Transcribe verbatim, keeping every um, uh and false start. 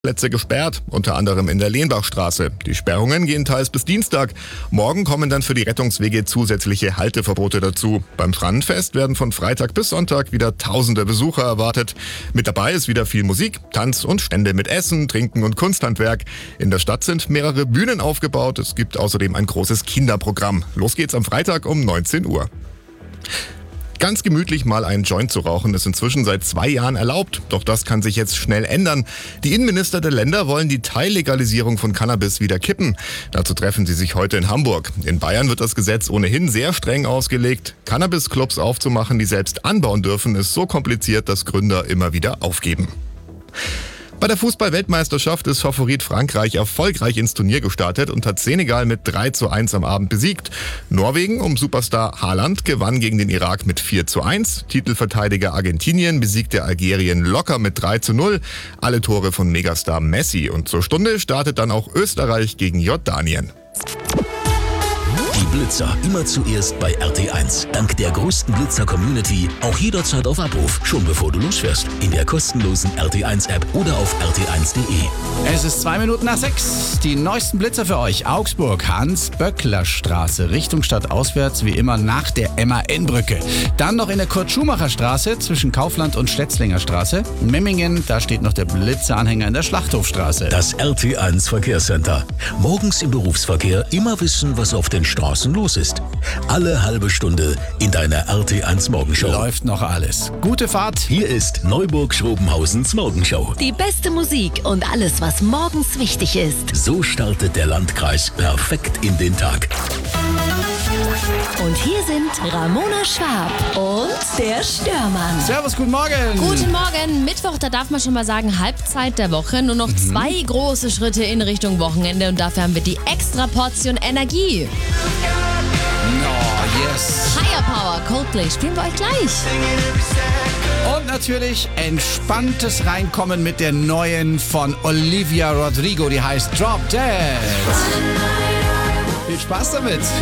Plätze gesperrt, unter anderem in der Lehnbachstraße. Die Sperrungen gehen teils bis Dienstag. Morgen kommen dann für die Rettungswege zusätzliche Halteverbote dazu. Beim Schrannenfest werden von Freitag bis Sonntag wieder tausende Besucher erwartet. Mit dabei ist wieder viel Musik, Tanz und Stände mit Essen, Trinken und Kunsthandwerk. In der Stadt sind mehrere Bühnen aufgebaut. Es gibt außerdem ein großes Kinderprogramm. Los geht's am Freitag um neunzehn Uhr. Ganz gemütlich mal einen Joint zu rauchen ist inzwischen seit zwei Jahren erlaubt. Doch das kann sich jetzt schnell ändern. Die Innenminister der Länder wollen die Teillegalisierung von Cannabis wieder kippen. Dazu treffen sie sich heute in Hamburg. In Bayern wird das Gesetz ohnehin sehr streng ausgelegt. Cannabis-Clubs aufzumachen, die selbst anbauen dürfen, ist so kompliziert, dass Gründer immer wieder aufgeben. Bei der Fußball-Weltmeisterschaft ist Favorit Frankreich erfolgreich ins Turnier gestartet und hat Senegal mit drei zu eins am Abend besiegt. Norwegen um Superstar Haaland gewann gegen den Irak mit vier zu eins. Titelverteidiger Argentinien besiegte Algerien locker mit drei zu null. Alle Tore von Megastar Messi. Und zur Stunde startet dann auch Österreich gegen Jordanien. Die Blitzer immer zuerst bei R T eins. Dank der größten Blitzer-Community auch jederzeit auf Abruf, schon bevor du losfährst. In der kostenlosen R T eins App oder auf r t eins punkt de. Es ist zwei Minuten nach sechs. Die neuesten Blitzer für euch. Augsburg, Hans-Böckler-Straße, Richtung Stadt auswärts, wie immer nach der M A N-Brücke. Dann noch in der Kurt-Schumacher-Straße zwischen Kaufland und Schletzlinger Straße. Memmingen, da steht noch der Blitzeranhänger in der Schlachthofstraße. Das R T eins Verkehrscenter. Morgens im Berufsverkehr immer wissen, was auf den Straßen los ist. Alle halbe Stunde in deiner R T eins Morgenshow. Läuft noch alles. Gute Fahrt. Hier ist Neuburg-Schrobenhausens Morgenshow. Die beste Musik und alles, was morgens wichtig ist. So startet der Landkreis perfekt in den Tag. Und hier sind Ramona Schwab und der Störmann. Servus, guten Morgen. Guten Morgen. Mittwoch, da darf man schon mal sagen, Halbzeit der Woche. Nur noch mhm. zwei große Schritte in Richtung Wochenende und dafür haben wir die extra Portion Energie. Oh, yes. Higher Power, Coldplay, spielen wir euch gleich. Und natürlich entspanntes Reinkommen mit der neuen von Olivia Rodrigo, die heißt Drop Dead. Viel Spaß damit.